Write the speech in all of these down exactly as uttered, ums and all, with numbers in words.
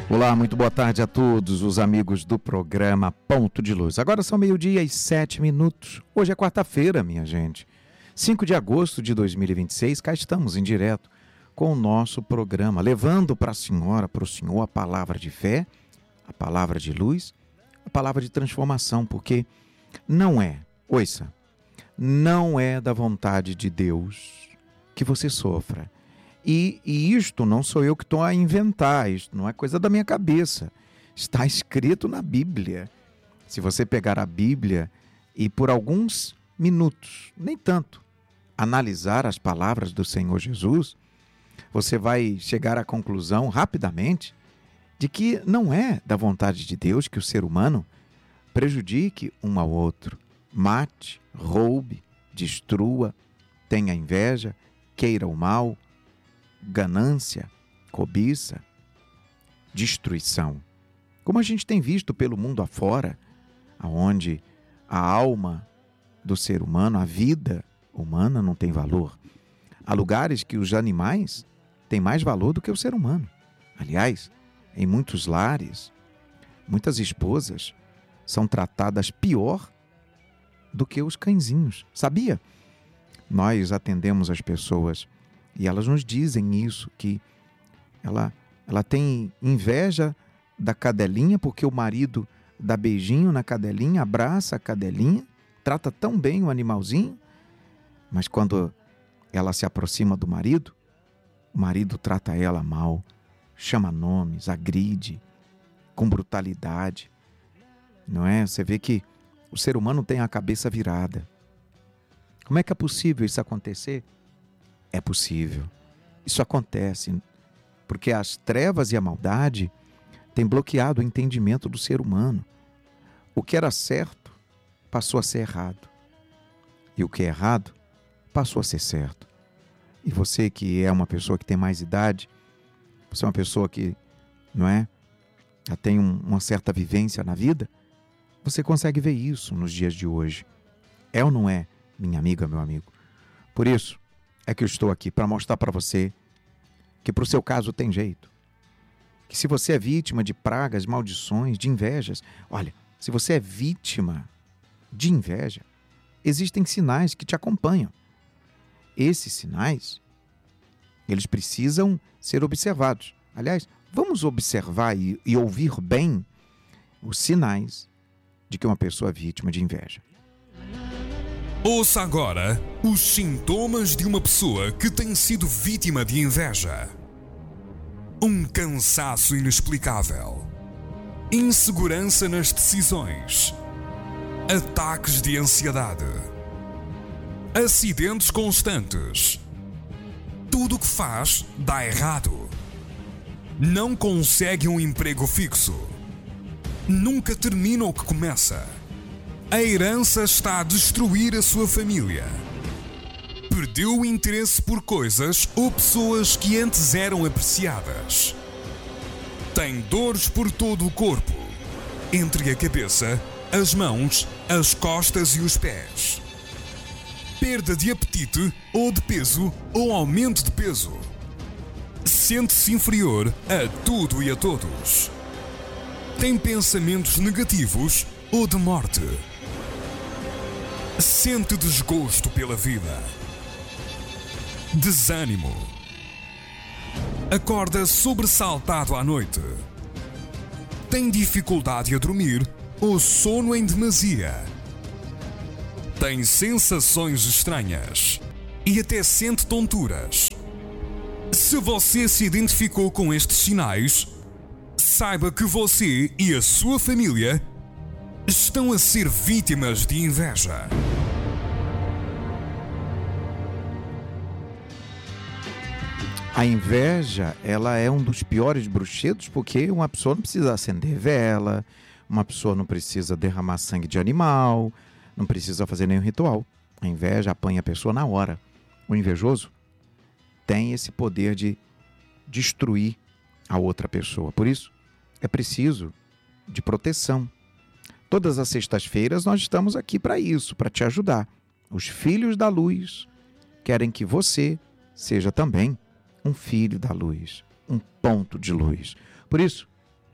Olá, muito boa tarde a todos os amigos do programa Ponto de Luz. Agora são meio-dia e sete minutos. Hoje é quarta-feira, minha gente. cinco de agosto de dois mil e vinte e seis, cá estamos em direto com o nosso programa, levando para a senhora, para o senhor, a palavra de fé, a palavra de luz, a palavra de transformação, porque não é, ouça, não é da vontade de Deus que você sofra. E, e isto não sou eu que estou a inventar, isto não é coisa da minha cabeça. Está escrito na Bíblia. Se você pegar a Bíblia e por alguns minutos, nem tanto, analisar as palavras do Senhor Jesus, você vai chegar à conclusão rapidamente de que não é da vontade de Deus que o ser humano prejudique um ao outro, mate, roube, destrua, tenha inveja, queira o mal, ganância, cobiça, destruição. Como a gente tem visto pelo mundo afora, onde a alma do ser humano, a vida humana não tem valor. Há lugares que os animais têm mais valor do que o ser humano. Aliás, em muitos lares, muitas esposas são tratadas pior do que os cãezinhos. Sabia? Nós atendemos as pessoas e elas nos dizem isso, que ela, ela tem inveja da cadelinha porque o marido dá beijinho na cadelinha, abraça a cadelinha, trata tão bem o animalzinho, mas quando ela se aproxima do marido, o marido trata ela mal, chama nomes, agride, com brutalidade. Não é? Você vê que o ser humano tem a cabeça virada. Como é que é possível isso acontecer? É possível. Isso acontece porque as trevas e a maldade têm bloqueado o entendimento do ser humano. O que era certo passou a ser errado. E o que é errado passou a ser certo. E você que é uma pessoa que tem mais idade, você é uma pessoa que, não é, já tem um, uma certa vivência na vida, você consegue ver isso nos dias de hoje. É ou não é, minha amiga, meu amigo? Por isso é que eu estou aqui para mostrar para você que para o seu caso tem jeito. Que se você é vítima de pragas, maldições, de invejas, olha, se você é vítima de inveja, existem sinais que te acompanham. Esses sinais, eles precisam ser observados. Aliás, vamos observar e, e ouvir bem os sinais de que uma pessoa é vítima de inveja. Ouça agora os sintomas de uma pessoa que tem sido vítima de inveja. Um cansaço inexplicável, insegurança nas decisões, ataques de ansiedade, acidentes constantes. Tudo o que faz dá errado. Não consegue um emprego fixo. Nunca termina o que começa. A herança está a destruir a sua família. Perdeu o interesse por coisas ou pessoas que antes eram apreciadas. Tem dores por todo o corpo, entre a cabeça, as mãos, as costas e os pés. Perda de apetite ou de peso ou aumento de peso. Sente-se inferior a tudo e a todos. Tem pensamentos negativos ou de morte. Sente desgosto pela vida. Desânimo. Acorda sobressaltado à noite. Tem dificuldade a dormir ou sono em demasia. Tem sensações estranhas e até sente tonturas. Se você se identificou com estes sinais, saiba que você e a sua família estão a ser vítimas de inveja. A inveja, ela é um dos piores bruxedos, porque uma pessoa não precisa acender vela, uma pessoa não precisa derramar sangue de animal, não precisa fazer nenhum ritual. A inveja apanha a pessoa na hora. O invejoso tem esse poder de destruir a outra pessoa. Por isso, é preciso de proteção. Todas as sextas-feiras nós estamos aqui para isso, para te ajudar. Os filhos da luz querem que você seja também um filho da luz, um ponto de luz. Por isso,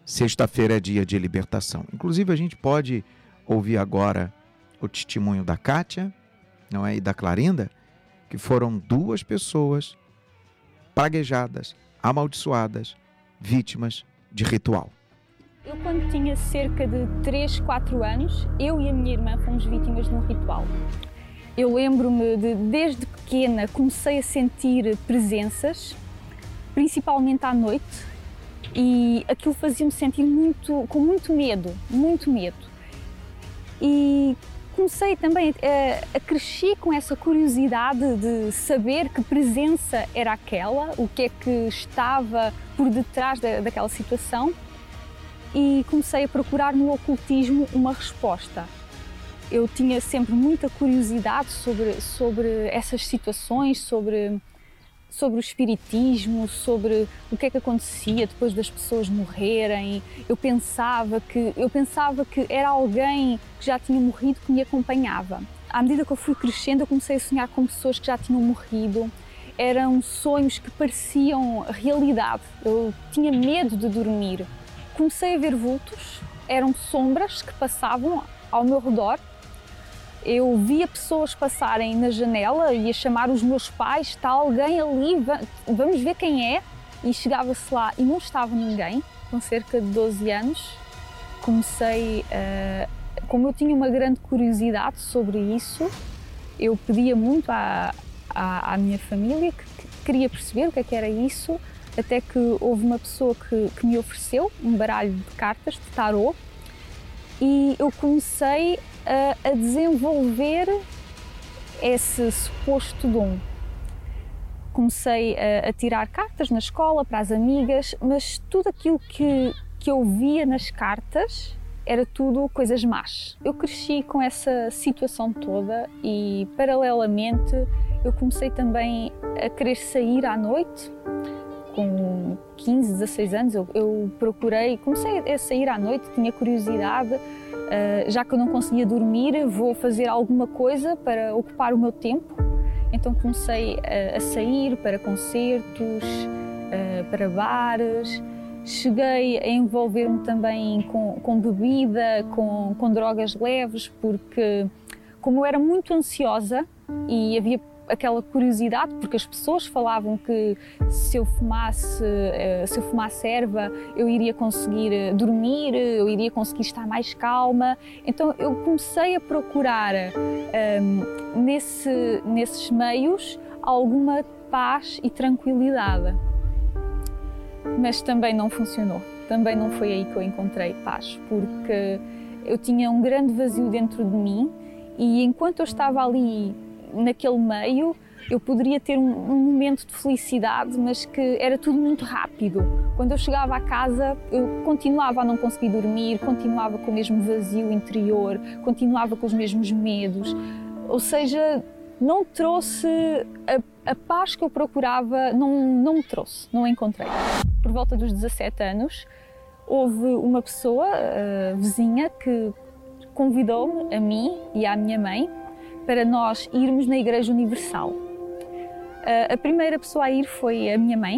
Sexta-feira é dia de libertação. Inclusive, a gente pode ouvir agora o testemunho da Kátia, não é? E da Clarinda, que foram duas pessoas praguejadas, amaldiçoadas, vítimas de ritual. Eu, quando tinha cerca de três, quatro anos, eu e a minha irmã fomos vítimas de um ritual. Eu lembro-me de, desde pequena, comecei a sentir presenças, principalmente à noite, e aquilo fazia-me sentir muito, com muito medo, muito medo. E comecei também a, a crescer com essa curiosidade de saber que presença era aquela, o que é que estava por detrás da, daquela situação, e comecei a procurar no ocultismo uma resposta. Eu tinha sempre muita curiosidade sobre, sobre essas situações, sobre, sobre o espiritismo, sobre o que é que acontecia depois das pessoas morrerem. Eu pensava que, eu pensava que era alguém que já tinha morrido que me acompanhava. À medida que eu fui crescendo, eu comecei a sonhar com pessoas que já tinham morrido. Eram sonhos que pareciam realidade. Eu tinha medo de dormir. Comecei a ver vultos, eram sombras que passavam ao meu redor. Eu via pessoas passarem na janela e a chamar os meus pais, está alguém ali, vamos ver quem é. E chegava-se lá e não estava ninguém, com cerca de doze anos. Comecei, a, como eu tinha uma grande curiosidade sobre isso, eu pedia muito à, à, à minha família que, que queria perceber o que é que era isso. Até que houve uma pessoa que, que me ofereceu um baralho de cartas de tarô e eu comecei a, a desenvolver esse suposto dom. Comecei a, a tirar cartas na escola para as amigas, mas tudo aquilo que, que eu via nas cartas era tudo coisas más. Eu cresci com essa situação toda e, paralelamente, eu comecei também a querer sair à noite. Com quinze, dezasseis anos, eu, eu procurei, comecei a sair à noite, tinha curiosidade, uh, já que eu não conseguia dormir, vou fazer alguma coisa para ocupar o meu tempo. Então comecei a, a sair para concertos, uh, para bares, cheguei a envolver-me também com, com bebida, com, com drogas leves, porque como eu era muito ansiosa e havia aquela curiosidade, porque as pessoas falavam que se eu fumasse, se eu fumasse erva, eu iria conseguir dormir, eu iria conseguir estar mais calma. Então eu comecei a procurar um, nesse, nesses meios alguma paz e tranquilidade. Mas também não funcionou, também não foi aí que eu encontrei paz, porque eu tinha um grande vazio dentro de mim e enquanto eu estava ali naquele meio, eu poderia ter um, um momento de felicidade, mas que era tudo muito rápido. Quando eu chegava à casa, eu continuava a não conseguir dormir, continuava com o mesmo vazio interior, continuava com os mesmos medos. Ou seja, não trouxe a, a paz que eu procurava, não, não me trouxe, não a encontrei. Por volta dos dezassete anos, houve uma pessoa, a vizinha, que convidou-me, a mim e à minha mãe, para nós irmos na Igreja Universal. A primeira pessoa a ir foi a minha mãe.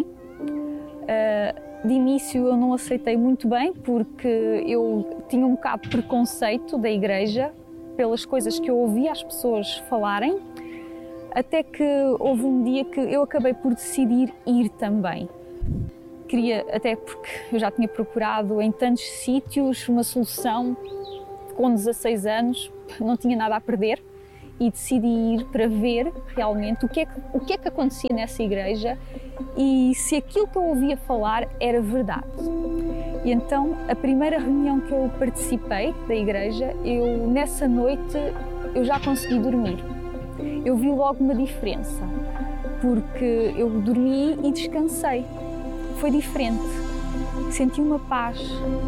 De início eu não aceitei muito bem porque eu tinha um bocado de preconceito da igreja pelas coisas que eu ouvia as pessoas falarem, até que houve um dia que eu acabei por decidir ir também. Queria, até porque eu já tinha procurado em tantos sítios uma solução, com dezasseis anos, não tinha nada a perder. E decidi ir para ver realmente o que, é que, o que é que acontecia nessa igreja e se aquilo que eu ouvia falar era verdade. E então, a primeira reunião que eu participei da igreja, eu, nessa noite, eu já consegui dormir. Eu vi logo uma diferença, porque eu dormi e descansei. Foi diferente. Senti uma paz.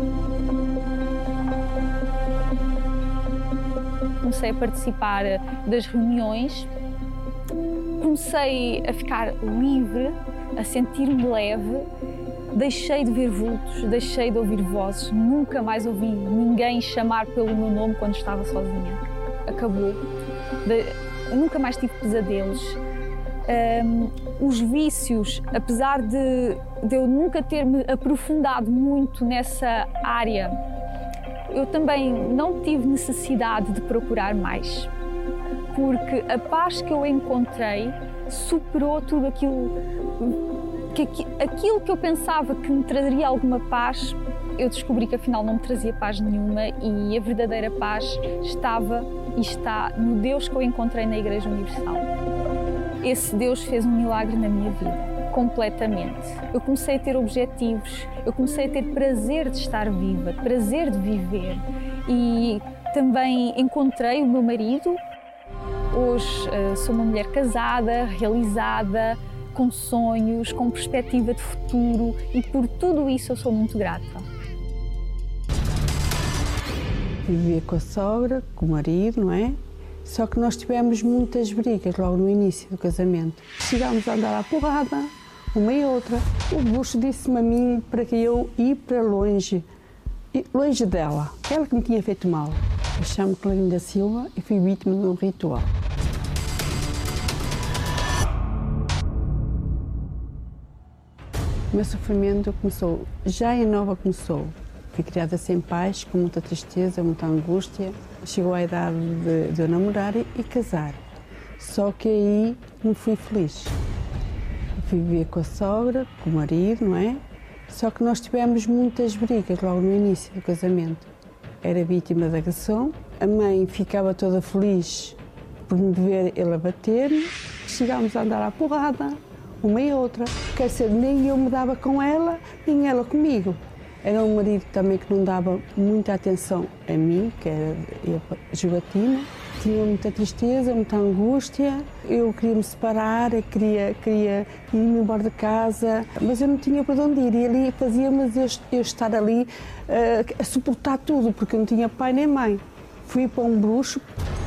Comecei a participar das reuniões, comecei a ficar livre, a sentir-me leve, deixei de ver vultos, deixei de ouvir vozes, nunca mais ouvi ninguém chamar pelo meu nome quando estava sozinha. Acabou. De... Nunca mais tive pesadelos. Um, os vícios, apesar de, de eu nunca ter me aprofundado muito nessa área, eu também não tive necessidade de procurar mais, porque a paz que eu encontrei superou tudo aquilo que, aquilo que eu pensava que me traria alguma paz. Eu descobri que afinal não me trazia paz nenhuma, e a verdadeira paz estava e está no Deus que eu encontrei na Igreja Universal. Esse Deus fez um milagre na minha vida, completamente. Eu comecei a ter objetivos, eu comecei a ter prazer de estar viva, prazer de viver, e também encontrei o meu marido. Hoje uh, sou uma mulher casada, realizada, com sonhos, com perspectiva de futuro, e por tudo isso eu sou muito grata. Vivia com a sogra, com o marido, não é? Só que nós tivemos muitas brigas logo no início do casamento. Chegámos a andar à porrada, uma e outra. O Buxo disse-me a mim para que eu ir para longe, longe dela, ela que me tinha feito mal. Eu chamo-me Clarinda Silva e fui vítima de um ritual. O meu sofrimento começou, já em Nova começou. Fui criada sem pais, com muita tristeza, muita angústia. Chegou a idade de, de eu namorar e, e casar. Só que aí não fui feliz. Eu fui viver com a sogra, com o marido, não é? Só que nós tivemos muitas brigas logo no início do casamento. Era vítima de agressão. A mãe ficava toda feliz por me ver ele a bater-me. Chegámos a andar à porrada, uma e outra. Quer dizer, nem eu me dava com ela, nem ela comigo. Era um marido também que não dava muita atenção a mim, que era eu, jogatina. Tinha muita tristeza, muita angústia. Eu queria me separar, eu queria, queria ir-me embora de casa, mas eu não tinha para onde ir. E ali fazia-me eu, eu estar ali uh, a suportar tudo, porque eu não tinha pai nem mãe. Fui para um bruxo,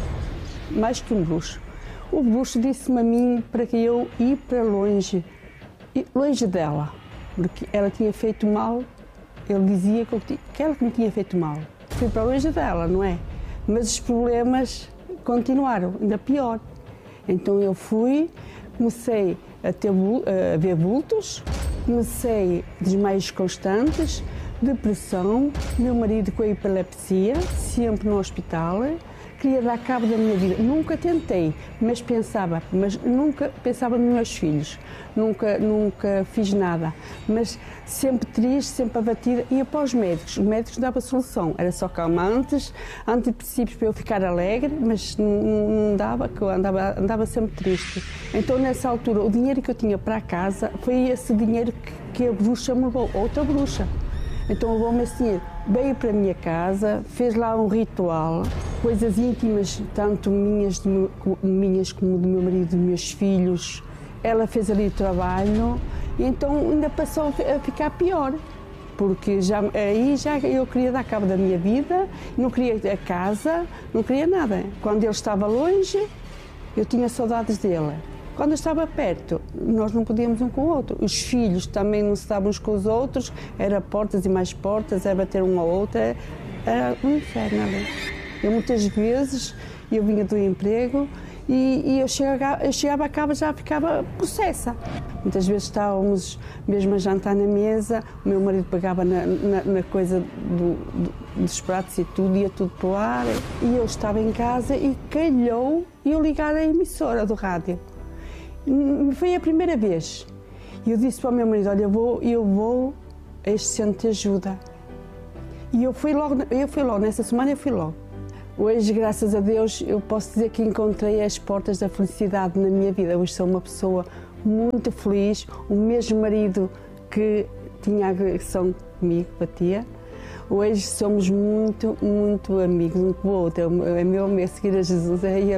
mais que um bruxo. O bruxo disse-me a mim para que eu ir para longe, longe dela, porque ela tinha feito mal. Ele dizia que, eu, que ela que me tinha feito mal. Fui para longe dela, não é? Mas os problemas continuaram, ainda pior. Então eu fui, comecei a, ter, a ver vultos, comecei desmaios constantes, depressão, meu marido com a epilepsia, sempre no hospital. Queria dar cabo da minha vida. Nunca tentei, mas pensava, mas nunca pensava nos meus filhos. Nunca, nunca fiz nada. Mas sempre triste, sempre abatida. Ia para os médicos. Os médicos davam solução. Era só calmantes, antidepressivos para eu ficar alegre, mas não, não dava, que eu andava, andava sempre triste. Então, nessa altura, o dinheiro que eu tinha para a casa foi esse dinheiro que, que a bruxa me levou, outra bruxa. Então levou-me esse dinheiro, veio para a minha casa, fez lá um ritual, coisas íntimas, tanto minhas, de, minhas como do meu marido, dos meus filhos. Ela fez ali o trabalho e então ainda passou a ficar pior, porque já, aí já eu queria dar cabo da minha vida, não queria a casa, não queria nada. Quando ele estava longe, eu tinha saudades dele. Quando eu estava perto, nós não podíamos um com o outro. Os filhos também não se davam uns com os outros, era portas e mais portas, era bater um ao outro, era um inferno ali. Eu muitas vezes, eu vinha do emprego e, e eu, chegava, eu chegava a casa já ficava possessa. Muitas vezes estávamos mesmo a jantar na mesa, o meu marido pegava na, na, na coisa do, do, dos pratos e tudo, ia tudo para o ar. E eu estava em casa e calhou eu ligar a emissora do rádio. Foi a primeira vez. E eu disse para o meu marido, olha, eu vou, eu vou a este centro de ajuda. E eu fui logo, eu fui logo, nessa semana eu fui logo. Hoje, graças a Deus, eu posso dizer que encontrei as portas da felicidade na minha vida. Hoje sou uma pessoa muito feliz, o mesmo marido que tinha agressão comigo, batia. Hoje somos muito, muito amigos um com o outro. É meu, é seguir a Jesus, é ele.